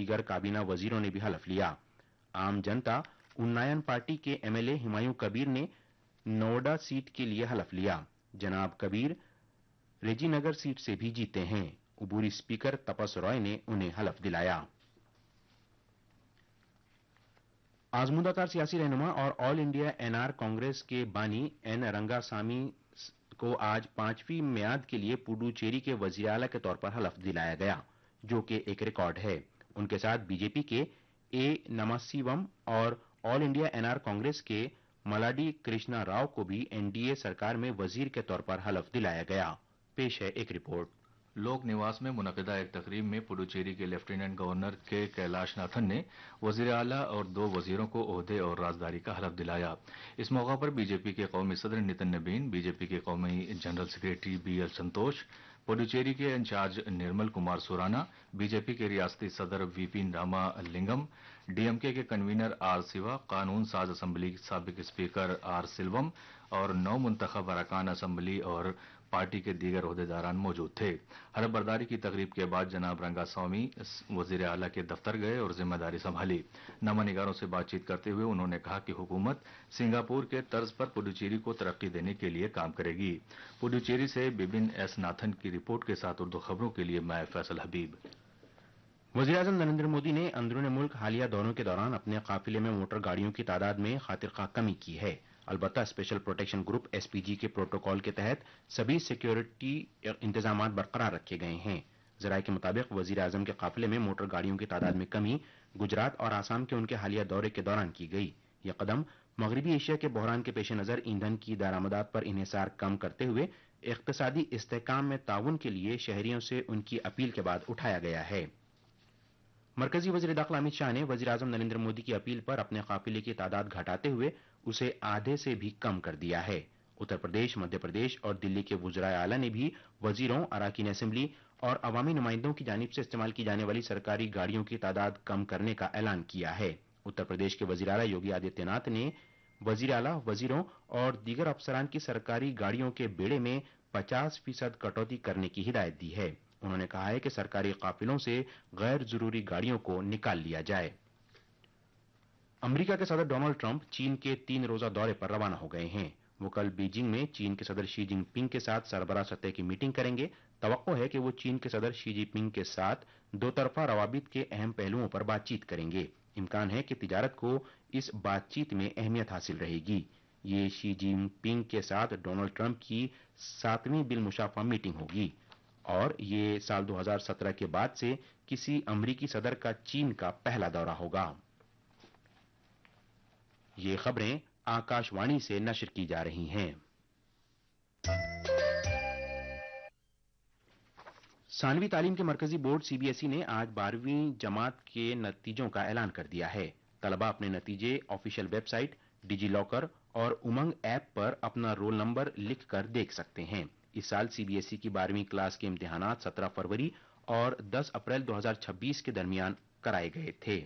دیگر کابینہ وزیروں نے بھی حلف لیا۔ عام جنتا اناین پارٹی کے MLA ہمایوں کبیر نے نوڈا سیٹ کے لیے حلف لیا۔ جناب کبیر ریجی نگر سیٹ سے بھی جیتے ہیں۔ عبوری اسپیکر تپس رائے نے انہیں حلف دلایا۔ آزمودہ کار سیاسی رہنما اور آل انڈیا NR کانگریس کے بانی N رنگاسامی کو آج 5ویں میعاد کے لیے پڈوچیری کے وزیر اعلیٰ کے طور پر حلف دلایا گیا، جو کہ ایک ریکارڈ ہے۔ ان کے ساتھ BJP کے A نماسیوم اور آل انڈیا NR کانگریس کے ملاڈی کرشنا راؤ کو بھی NDA سرکار میں وزیر کے طور پر حلف دلایا گیا۔ پیش ہے ایک رپورٹ۔ لوک نواس میں منعقدہ ایک تقریب میں پڈوچیری کے لیفٹیننٹ گورنر کے کیلاش ناتھن نے وزیر اعلیٰ اور 2 وزیروں کو عہدے اور رازداری کا حلف دلایا۔ اس موقع پر BJP کے قومی صدر نتن نبین، BJP کے قومی جنرل سیکریٹری BL سنتوش، پڈوچیری کے انچارج نرمل کمار سورانا، BJP کے ریاستی صدر VP راما لنگم، DMK کے کنوینر R سیوا، قانون ساز اسمبلی سابق اسپیکر R سلوم اور 9 منتخب اراکان اسمبلی اور پارٹی کے دیگر عہدیداران موجود تھے۔ حلف برداری کی تقریب کے بعد جناب رنگاسوامی وزیر اعلیٰ کے دفتر گئے اور ذمہ داری سنبھالی۔ نامہ نگاروں سے بات چیت کرتے ہوئے انہوں نے کہا کہ حکومت سنگاپور کے طرز پر پڈوچیری کو ترقی دینے کے لیے کام کرے گی۔ پڈوچیری سے بپن S ناتھن کی رپورٹ کے ساتھ اردو خبروں کے لیے میں فیصل حبیب۔ وزیراعظم نریندر مودی نے اندرون ملک حالیہ دوروں کے دوران اپنے قافلے میں موٹر گاڑیوں کی تعداد میں خاطر خواہ کمی کی ہے۔ البتہ اسپیشل پروٹیکشن گروپ SPG کے پروٹوکول کے تحت سبھی سیکیورٹی انتظامات برقرار رکھے گئے ہیں۔ ذرائع کے مطابق وزیر اعظم کے قافلے میں موٹر گاڑیوں کی تعداد میں کمی گجرات اور آسام کے ان کے حالیہ دورے کے دوران کی گئی۔ یہ قدم مغربی ایشیا کے بحران کے پیش نظر ایندھن کی درآمدات پر انحصار کم کرتے ہوئے اقتصادی استحکام میں تعاون کے لیے شہریوں سے ان کی اپیل کے بعد اٹھایا گیا ہے۔ مرکزی وزیر داخلہ امت شاہ نے وزیر اعظم نریندر مودی کی اپیل پر اپنے قافلے کی تعداد گھٹاتے ہوئے اسے آدھے سے بھی کم کر دیا ہے۔ اتر پردیش، مدھیہ پردیش اور دلی کے وزرائے اعلیٰ نے بھی وزیروں، اراکین اسمبلی اور عوامی نمائندوں کی جانب سے استعمال کی جانے والی سرکاری گاڑیوں کی تعداد کم کرنے کا اعلان کیا ہے۔ اتر پردیش کے وزیر اعلیٰ یوگی آدتیہ ناتھ نے وزیر اعلیٰ، وزیروں اور دیگر افسران کی سرکاری گاڑیوں کے بیڑے میں 50% کٹوتی کرنے کی ہدایت دی ہے۔ انہوں نے کہا ہے کہ سرکاری قافلوں سے غیر ضروری گاڑیوں کو نکال لیا جائے۔ امریکہ کے صدر ڈونلڈ ٹرمپ چین کے 3 روزہ دورے پر روانہ ہو گئے ہیں۔ وہ کل بیجنگ میں چین کے صدر شی جن پنگ کے ساتھ سربراہ سطح کی میٹنگ کریں گے۔ توقع ہے کہ وہ چین کے صدر شی جن پنگ کے ساتھ 2 طرفہ روابط کے اہم پہلوؤں پر بات چیت کریں گے۔ امکان ہے کہ تجارت کو اس بات چیت میں اہمیت حاصل رہے گی۔ یہ شی جن پنگ کے ساتھ ڈونلڈ ٹرمپ کی 7ویں بالمشافہ میٹنگ ہوگی اور یہ سال 2017 کے بعد سے کسی امریکی صدر کا چین کا پہلا دورہ ہوگا۔ یہ خبریں آکاش وانی سے نشر کی جا رہی ہیں۔ ثانوی تعلیم کے مرکزی بورڈ CBSE نے آج 12ویں جماعت کے نتیجوں کا اعلان کر دیا ہے۔ طلبہ اپنے نتیجے آفیشیل ویب سائٹ، ڈیجی لاکر اور امنگ ایپ پر اپنا رول نمبر لکھ کر دیکھ سکتے ہیں۔ اس سال CBSE کی 12ویں کلاس کے امتحانات 17 فروری اور 10 اپریل 2026 کے درمیان کرائے گئے تھے۔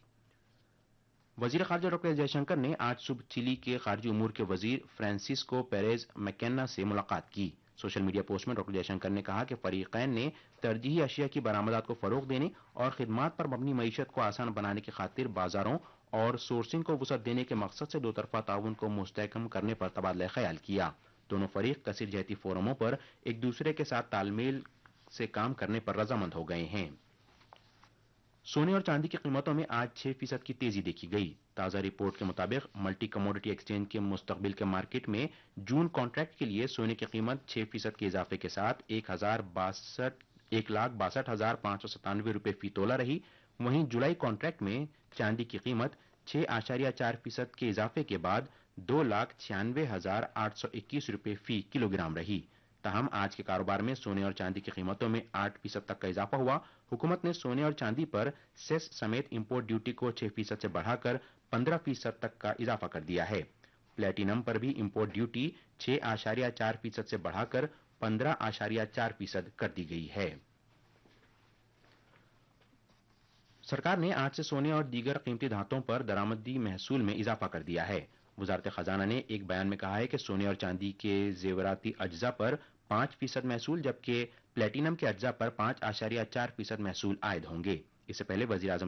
وزیر خارجہ ڈاکٹر جے شنکر نے آج صبح چلی کے خارجی امور کے وزیر فرانسسکو پیریز میکینا سے ملاقات کی۔ سوشل میڈیا پوسٹ میں ڈاکٹر جے شنکر نے کہا کہ فریقین نے ترجیحی اشیاء کی برآمدات کو فروغ دینے اور خدمات پر مبنی معیشت کو آسان بنانے کی خاطر بازاروں اور سورسنگ کو وسعت دینے کے مقصد سے 2 طرفہ تعاون کو مستحکم کرنے پر تبادلہ خیال کیا۔ دونوں فریق کثیر جہتی فورموں پر ایک دوسرے کے ساتھ تال میل سے کام کرنے پر رضامند ہو گئے ہیں۔ سونے اور چاندی کی قیمتوں میں آج 6% کی تیزی دیکھی گئی۔ تازہ رپورٹ کے مطابق ملٹی کموڈٹی ایکسچینج کے مستقبل کے مارکیٹ میں جون کانٹریکٹ کے لیے سونے کی قیمت 6% کے اضافے کے ساتھ 1,62,597 روپے فی تولہ رہی۔ وہیں جولائی کانٹریکٹ میں چاندی کی قیمت 6.4% کے اضافے کے بعد 2,96,821 روپے فی کلو گرام رہی۔ تاہم آج کے کاروبار میں سونے اور چاندی کی قیمتوں میں 8% تک کا اضافہ ہوا۔ حکومت نے سونے اور چاندی پر سیس سمیت امپورٹ ڈیوٹی کو 6% سے بڑھا کر 15% تک کا اضافہ کر دیا ہے۔ پلیٹینم پر بھی امپورٹ ڈیوٹی 6.4% سے بڑھا کر 15.4% کر دی گئی ہے۔ سرکار نے آج سے سونے اور دیگر قیمتی دھاتوں پر درآمدی محصول میں اضافہ کر دیا ہے۔ وزارت خزانہ نے ایک بیان میں کہا ہے کہ سونے اور چاندی کے زیوراتی اجزاء پر 5% محصول جبکہ پلیٹینم کے اجزاء پر 5.4% محصول عائد ہوں گے۔ اس سے پہلے وزیر اعظم